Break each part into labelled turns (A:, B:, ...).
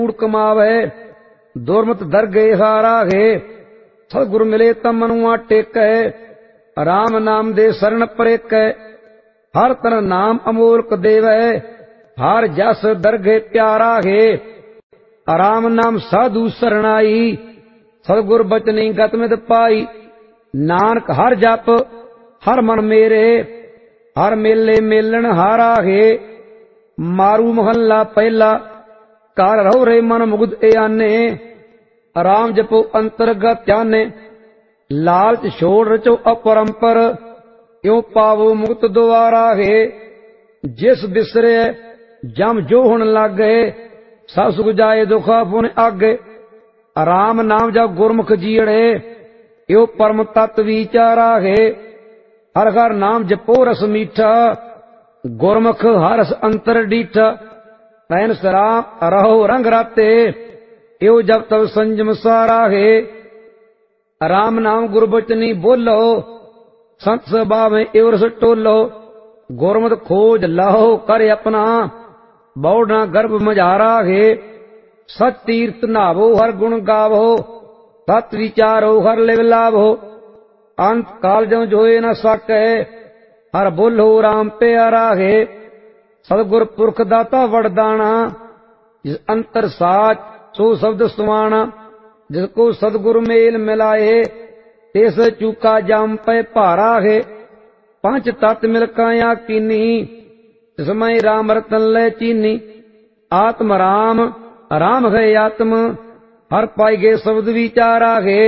A: कूड़ कमावे, दुर्मत दरगे हारा है। सतगुर मिले ता मनुआ टेकै, राम नाम दे शरण परेकै। हर तर नाम अमोलक देवै, हर जस दरगे प्यारा है। राम नाम साधु शरणाई, सतगुर बचनी गत मित पाई। नानक हर जप हर मन मेरे, हर मेले मेलन हारा है। मारू महला पहला, कर रहो रे मन मुग्ध ए आने। राम जपो अंतरगत ध्याने, लालच छोड़ रचो अपरंपर। क्यों पावो मुक्त द्वारा है। जिस बिसरे जम जो हुन लग गए, सब सुख जाए दुखा पुन आगे। राम नाम जब गुरमुख जीड़े, यो परम तत्व विचारा है। हर हर नाम जपो रस मीठा, गुरमुख हरस अंतर डीठा। तैन सराम रहो रंग राते, यो जब तब संजम सारा है। राम नाम गुरबचनी बोलो, संत सभा में एवरस टोलो। गुरमत खोज लाहो कर अपना, बौढ़ना गर्भ मझारा है। सच तीर्थ नावो हर गुण गावो, सत विचारो हर लिव लाभो। अंत काल जो जोए न सके, हर बोलो राम प्यारा है। सतगुर पुरख दाता वरदाना, जिस अंतर साच सो शब्द सुवाना। जिसको सतगुरु मेल मिलाए, तेस चूका जाम पे भारा है। पंच तत् मिल काया कीनी, तिसमय राम रतन ले चीनी। आत्म राम राम है आत्म, हर पाई गे शब्द विचारा है।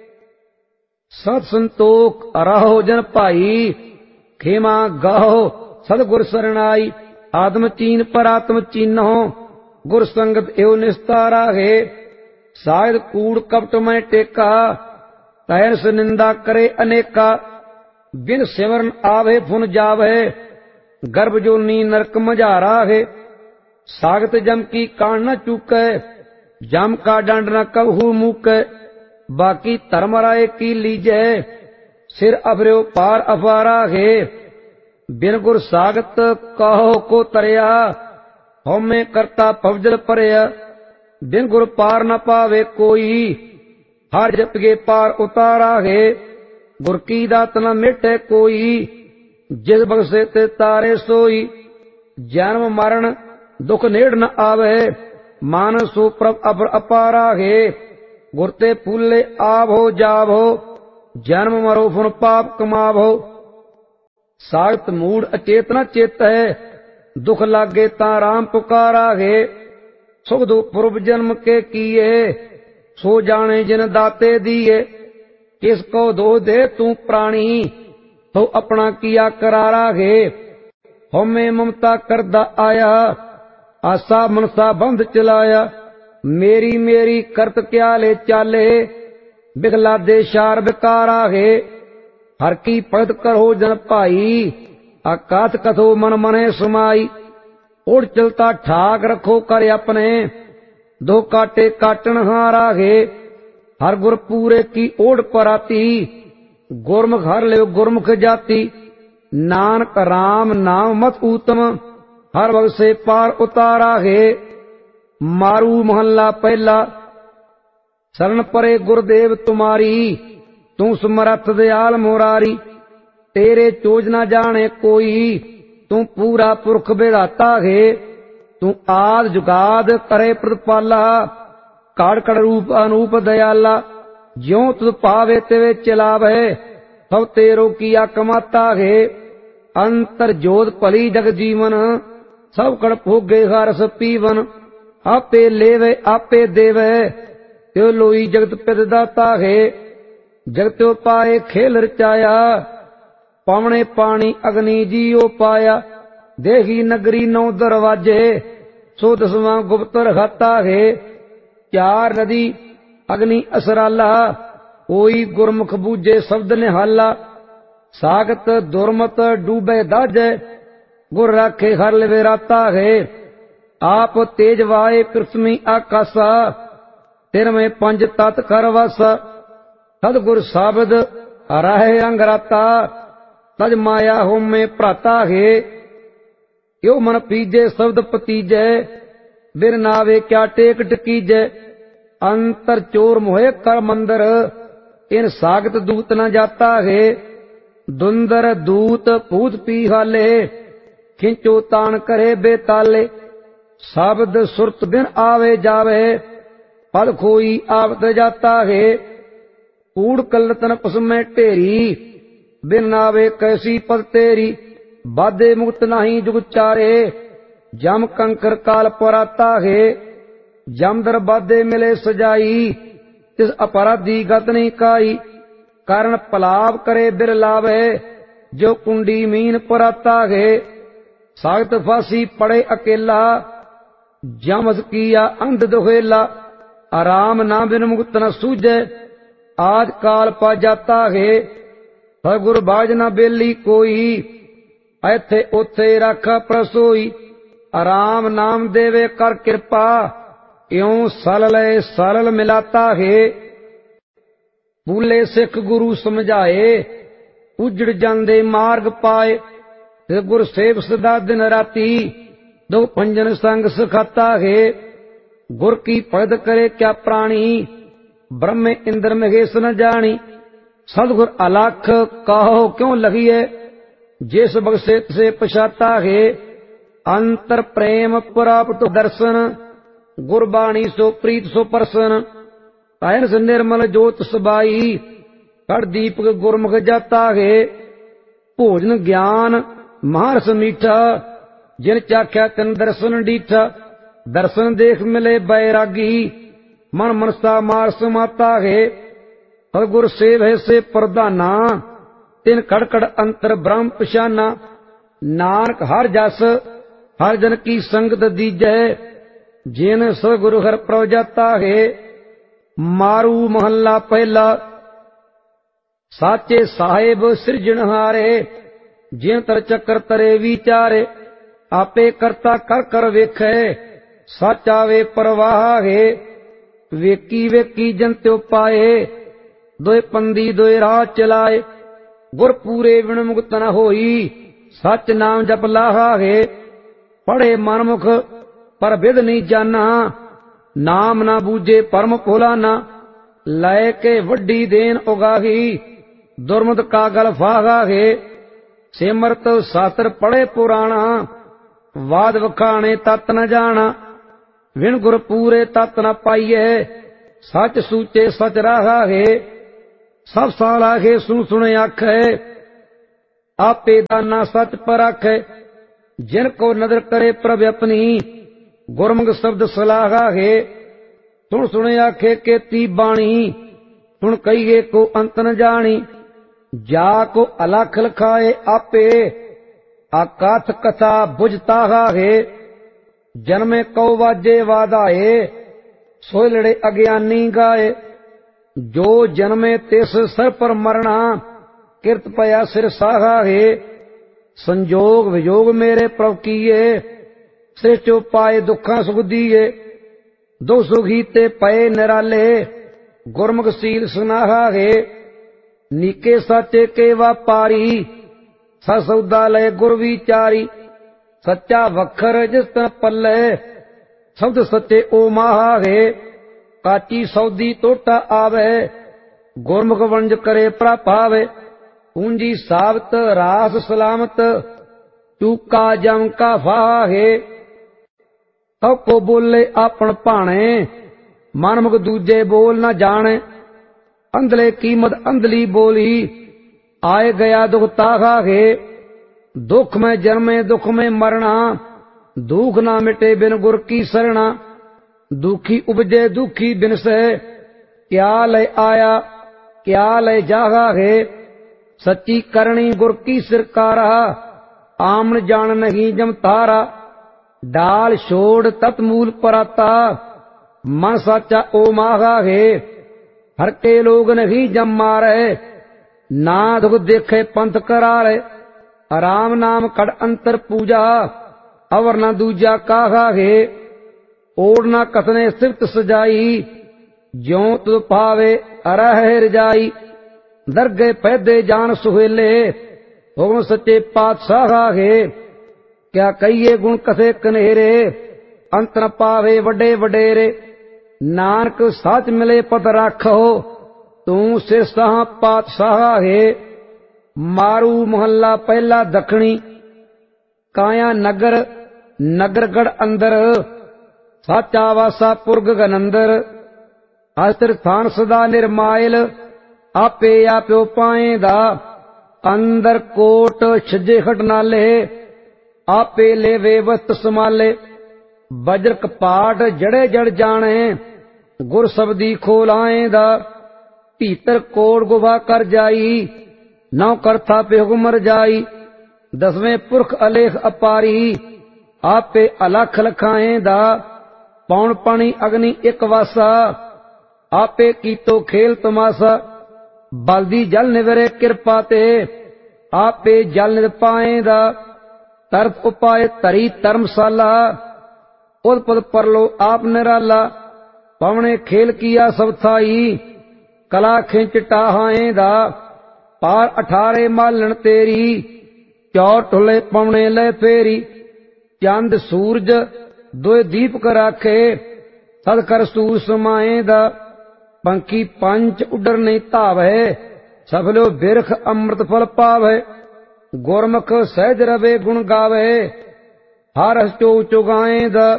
A: सत संतोख रहो जन भाई, खेमा गाहो सतगुर शरणाई। आत्म चीन पर आत्म चीन्हो, गुर संगत एव निस्तारा है। शायद कूड़ कपट में टेका, तैर से निंदा करे अनेका। बिन सिमरन आवे फुन जावे, गर्भ जो नी नरक मझारा है। सागत जम की कान न चूकै, जम का डंड न कबहू मूकै। बाकी धर्म राय की लीजै, सिर अभर्यो पार अपारा है। बिन गुर सागत कहो को तरया, होमे करता पवजल परया। बिन गुर पार न पावे कोई, हर जपगे पार उतारा है। गुर की दात न मिटे कोई, जिस बख्शे ते तारे सोई। जन्म मरण दुख नेड़ न आवे, मान सो प्रभ अपर अपारा है। गुर ते फूले आवो जावो, जन्म मरो फुन पाप कमावो। सागत मूड अचेतना चेत है, दुख लागे ता राम पुकारा है। सुख दुख पूर्व जन्म के किए, सो जाने जिन दाते दिए। किसको दो दे तू प्राणी, तो अपना किया करारा है। होमे ममता करदा आया, आसा मनसा बंध चलाया। मेरी मेरी करत क्या ले चाले, बिगला दे शार बिकारा है। हर की भगत करो जन भाई, आकात कथो मन मने समाई। उड़ चलता ठाक रखो कर अपने, दो काटे काटन हारा है। हर गुर पूरे की ओढ़ पराती, गुरमुख हर ले गुरमुख जाति। नानक राम नाम मत उत्तम, हर वक्त से पार उतारा है। मारू महल्ला पहला, शरण परे गुरुदेव तुम्हारी। तू समरथ दयाल मुरारी, तेरे चोज न जाने कोई। तू पूरा पुरख विधाता है, तू आद जुगाद करे प्रतिपाला। काड़ कड़ रूप अनूप दयाला, ज्यों तुझ पावे तेवे चलावे। सब तेरो किया कमाता है, अंतर जोत भली जग जीवन। सब कड़ भोगे हरस पीवन, आपे लेवे आपे देवे। त्यो लोई जगत पित दाता है, जगत त्यो पाए खेल रचाया। पावने पानी अग्नि जियो पाया, देखी नगरी नौ दरवाजे। सो दसवां गुप्त रखाता है, चार नदी अग्नि असराला। कोई गुरमुख बूझे शब्द निहाला, सागत दुर्मत डूबे दाजे। गुर राखे हर लिवे राता है, आप तेज वाए पृथ्वी आकाशा। तिर में पंज तत् खरवासा, सदगुर साबद राहे अंग राता। तज माया होम में भ्राता है, यो मन पीजे शब्द पतीजे। बिन नावे क्या टेक कीजै। अंतर चोर मोहे कर मंदर, इन सागत दूत न जाता है। दुंदर दूत भूत पीहाले, खिंचो तान करे बेताले। शब्द सुरत बिन आवे जावे, पद खोई आवत जाता है। कूड़ कल्लतन पसमें ढेरी, बिन नावे कैसी पद तेरी। बाधे मुक्त नहीं जुग चारे, जम कंकर काल पराता है। जमदर बाधे मिले सजाई, तिस अपराधी गत नहीं काई। कारण पलाव करे बिरलावे, जो कुंडी मीन पराता है। सागत फांसी पड़े अकेला, जमस किया अंध दुहेला। आराम ना बिन मुक्त न सूझे, आज काल पा जाता है। सतगुर बाज न बेली कोई, ऐथे उथे रख प्रसोई। आराम नाम देवे कर कृपा, इਉਂ सरल मिलाता है। भूले सिख गुरु समझाए, उजड़ जांदे मार्ग पाए। गुर सेव सदा दिन राती, दो पंजन संग सिखाता है। गुर की भगत करे क्या प्राणी, ब्रह्म इंद्र महेश न जानी। सतगुर अलख कहो क्यों लगिए, जिस बगसे से पछाता है। अंतर प्रेम प्राप्त दर्शन, गुरबाणी सो प्रीत सो परसन। अहरस निर्मल जोत सबाई, कर दीपक गुरमुख जाता है। भोजन ज्ञान महारस मीठा, जिन चाख्या तिन दर्शन डीठा। दर्शन देख मिले बैरागी, मन मनसा मार समाता है। सतगुर सेव है से प्रधाना, तिन कड़कड़ अंतर ब्रह्म पछाना। नानक हर जस हर जन की संगत दीजै, जिन सतगुरु हर प्रभ जाता है। मारू महला पहला, साचे साहेब सिरजनहारे। जिन तर चक्कर तरे विचारे, आपे करता कर कर वेखे। सच आवे परवाह है, वेकी वेकी जन त्यो पाए। दोए पंदी दोए राह चलाए, गुर पूरे बिन मुक्त न होई। सच नाम जप लाहा है, पढ़े मनमुख पर विद नहीं जाना। नाम ना बूझे परम भुलाना, लय के वड्डी देन उगाही। दुर्मत का गल फागा है, सिमरत शास्त्र पढ़े पुराणा। वाद वखाणे तत न जाना, विण गुर पूरे तत न पाइए। सच सूचे सच राहा है, सब साल आखे सुन सुने आखे। आपे दाना सच पर आखे, जिन को नजर करे प्रभ अपनी। गुरमुख शब्द सलाहा है, सुन सुने आखे केती बाणी। सुन कहिए को अंत न जानी, जाको अलख लखाए आपे। आकाथ कथा बुझता है, जन्मे कौ वाजे वादाए। सोय लड़े अज्ञानी गाए, जो जन्मे तिस सर पर मरना। किरत पया सिर साहा है, संजोग वियोग मेरे प्रभ कीए। सिर चो पाए दुखा सुख दिए, दो सुखी ते पए निराले। गुरमुख सील सुनाहा है, नीके साचे के व्यापारी। सौदा लय गुर विचारी, सच्चा वखर जिस तन पल्ले। शब्द सच्चे ओ माहा है, काची सौदी टोटा आवे। गुरमुख वंज करे प्रभावे, पूंजी साबत रास सलामत। चूका जम का फाहा है, सब को बोले आपन भाणे। मनमुख दूजे बोल न जाने, अंधले कीमत अंधली बोली। आए गया दुख ताहा है, दुख में जन्मे दुख में मरना। दुख ना मिटे बिन गुर की शरणा, दुखी उपजे दुखी बिन से। क्या ले आया क्या ले जागा है, सच्ची करनी गुर की सिरकारा। आमन जान नहीं जम तारा, डाल छोड़ तत मूल पराता। मन साचा ओ मागा है, हर के लोग नहीं जम मारे। ना दुख देखे पंथ करारे, राम नाम कड़ अंतर पूजा। अवर न दूजा काहा है, ओढ़ न कथने सिफ्त सजाई। ज्यों तुद पावे अरह रजाई, दरगे पैदे जान सुहेले। हुक्म सच्चे पातशाह है, क्या कहिए गुण कथे कनेरे। ਅੰਤ ਨ ਪਾਵੇ ਵੱਡੇ ਵਡੇਰੇ। ਨਾਨਕ ਸੱਚ ਮਿਲੇ ਪਤ ਰਾਖੋ, ਤੂੰ ਸਿਰਸਾਂ ਪਾਤਸ਼ਾਹ ਹੈ। ਮਾਰੂ ਮਹੱਲਾ ਪਹਿਲਾ ਦੱਖਣੀ। ਕਾਇਆ ਨਗਰ ਨਗਰਗੜ ਅੰਦਰ, ਸਾਚਾ ਵਾਸਾ ਪੁਰਗ ਗਨੰਦਰ। ਅਸਤਰ ਥਾਨ ਸਦਾ ਨਿਰਮਾਇਲ, ਆਪੇ ਆਪਿਓ ਪਾਏਂਦਾ। ਅੰਦਰ ਕੋਟ ਛੱਜੇ ਖਟਨਾਲੇ, ਆਪੇ ਲੇਵੇ ਵਸਤ ਸਮਾਲੇ। ਬਜਰ ਕਪਾਟ ਜੜੇ ਜੜ ਜਾਣੇ, ਗੁਰ ਸਬਦੀ ਖੋਲਾਏਂਦਾ। ਭੀਤਰ ਕੋੜ ਗੁਫਾ ਕਰ ਜਾਈ, ਨੌ ਕਰਥਾ ਪੇ ਹੁਕਮ ਰਜਾਈ। ਦਸਵੇਂ ਪੁਰਖ ਅਲੇਖ ਅਪਾਰੀ, ਆਪੇ ਅਲਖ ਲਖਾਏਂਦਾ। ਪੌਣ ਪਾਣੀ ਅਗਨੀ ਇੱਕ ਵਾਸਾ, ਆਪੇ ਕੀਤੋ ਖੇਲ ਤਮਾਸਾ। ਬਲਦੀ ਜਲ ਨਿਵਰੇ ਕਿਰਪਾ ਤੇ, ਆਪੇ ਜਲ ਨਿਰ ਪਾਏਂਦਾ। ਤਰਤ ਉਪਾਏ ਧਰੀ ਧਰਮਸਾਲਾ, ਉਦਪਦ ਪਰਲੋ ਆਪ ਨਿਰਾਲਾ। ਪਵਣੇ ਖੇਲ ਕੀਆ ਸਭ ਥਾਈ, ਕਲਾ ਖਿੰਚ ਟਾਹਾਏਂਦਾ। ਪਾਰ 18 ਮਾਲਣ ਤੇਰੀ, ਚੌਰ ਢੁਲੇ ਪਵਣੇ ਲੈ ਫੇਰੀ। ਚੰਦ ਸੂਰਜ ਦੋਏ ਦੀਪਕ ਰਾਖੇ, ਸਦ ਕਰ ਸੂਰ ਸਮਾਏਂਦਾ। ਪੰਖੀ ਪੰਚ ਉੱਡਰ ਨਹੀਂ ਧਾਵੈ, ਸਫਲਿਓ ਬਿਰਖ ਅੰਮ੍ਰਿਤ ਫਲ ਪਾਵੈ। ਗੁਰਮੁਖ ਸਹਿਜ ਰਵੇ ਗੁਣ ਗਾਵੇ, ਹਰ ਹਸ ਚੋ ਚੁਗਾਏਂਦਾ।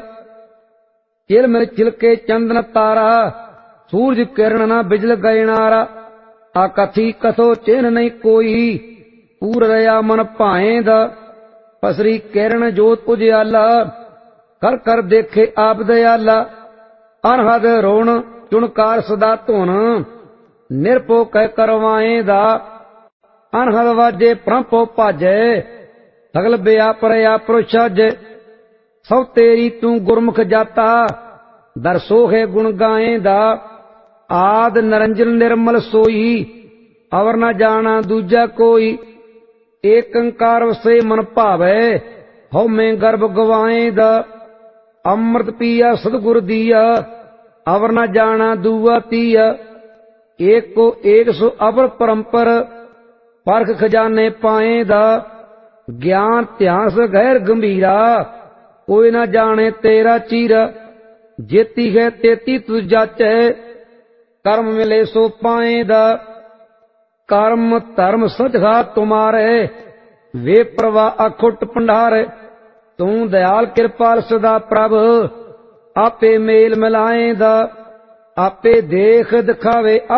A: ਚਿਲ ਮਿਲ ਚਿਲਕੇ ਚੰਦਨ ਤਾਰਾ, ਸੂਰਜ ਕਿਰਨ ਨਾ ਬਿਜਲ ਗਇਨਾਰਾ। ਆਕਥੀ ਕਥੋ ਚਿੰਨ ਨਹੀਂ ਕੋਈ, ਪੂਰ ਰਿਆ ਮਨ ਭਾਏਂਦਾ। ਪਸਰੀ ਕਿਰਨ ਜੋਤ ਉਜਿਆਲਾ, ਕਰ ਕਰ ਦੇਖੇ ਆਪ ਦਇਆਲਾ। ਅਨਹਦ ਰੋਣ ਚੁਣਕਾਰ ਸਦਾ ਧੁਨ, ਨਿਰਭਉ ਕਹਿ ਕਰਵਾਏਂਦਾ। ਅਨਹਦ ਵਾਜੇ ਪ੍ਰੰਭਉ ਭਾਜੈ, ਸਗਲ ਬਿਆਪਰ ਆਪਰੁ ਸਾਜੈ। ਸਭ ਤੇਰੀ ਤੂੰ ਗੁਰਮੁਖ ਜਾਤਾ, ਦਰ ਸੋਹੇ ਗੁਣ ਗਾਏਂਦਾ। ਆਦ ਨਰੰਜਨ ਨਿਰਮਲ ਸੋਈ, ਅਵਰ ਨ ਜਾਣਾ ਦੂਜਾ ਕੋਈ। ਏਕ ਓੰਕਾਰ ਵਸੇ ਮਨ ਭਾਵੈ, ਹਉਮੈ ਗਰਭ ਗਵਾਏਂਦਾ। ਅੰਮ੍ਰਿਤ ਪੀਆ ਸਤਿਗੁਰ ਦੀਆ, ਅਵਰ ਨ ਜਾਣਾ ਦੂਆ ਤੀਆ। ਏਕੋ ਏਕ ਸੋ ਅਵਰ ਪਰੰਪਰ, ਪਰਖ ਖਜ਼ਾਨੇ ਪਾਏਂਦਾ। ਗਿਆਨ ਧਿਆਨ ਸ ਗਹਿਰ ਗੰਭੀਰਾ, ਕੋਈ ਨਾ ਜਾਣੇ ਤੇਰਾ ਚੀਰਾ। ਜੇਤੀ ਹੈ ਤੇਤੀ ਤੁ ਜਾਚੈ, ਕਰਮ ਮਿਲੇ ਸੋ ਪਾਏਂਦਾ। ਕਰਮ ਧਰਮ ਸਚਾ ਤੁਮਾਰੇ, ਵੇ ਪ੍ਰਵਾ ਅਖੁੱਟ ਭੰਡਾਰੇ। ਤੂੰ ਦਇਆਲ ਕਿਰਪਾਲ ਸਦਾ ਪ੍ਰਭ, ਆਪੇ ਮੇਲ ਮਿਲਾਏਂਦਾ। ਆਪੇ ਦੇਖ ਦਿਖਾਵੇ